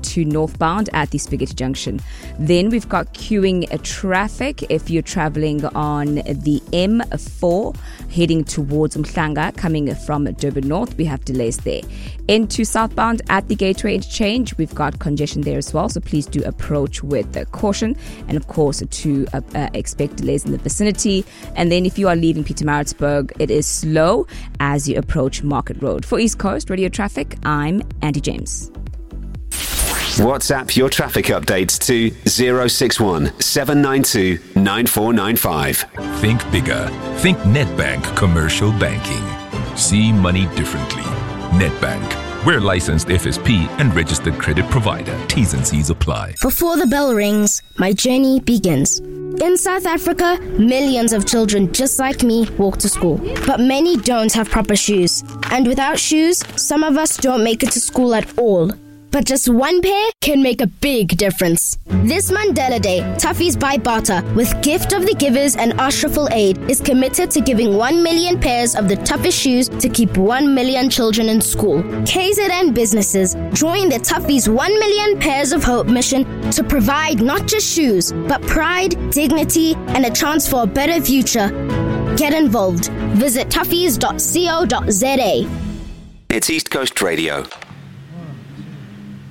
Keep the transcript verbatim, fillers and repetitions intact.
to northbound at the Spaghetti Junction. Then we've got queuing traffic if you're traveling on the M four heading towards Umhlanga coming from Durban North. We have delays there. Into southbound at the Gateway Interchange, we've got congestion there as well, so please do approach with uh, caution, and of course to uh, uh, expect delays in the vicinity. And then if you are leaving Pietermaritzburg, it is slow as you approach Market Road. For East Coast Radio Traffic, I'm Andy James. WhatsApp your traffic updates to zero six one seven nine two nine four nine five. Think bigger. Think Nedbank Commercial Banking. See money differently. Nedbank. We're licensed F S P and registered credit provider. T's and C's apply. Before the bell rings, my journey begins. In South Africa, millions of children just like me walk to school. But many don't have proper shoes. And without shoes, some of us don't make it to school at all. But just one pair can make a big difference. This Mandela Day, Toughies by Bata, with Gift of the Givers and Ashraful Aid, is committed to giving one million pairs of the toughest shoes to keep one million children in school. K Z N businesses join the Toughies one million Pairs of Hope mission to provide not just shoes, but pride, dignity, and a chance for a better future. Get involved. Visit toughies dot co dot za. It's East Coast Radio.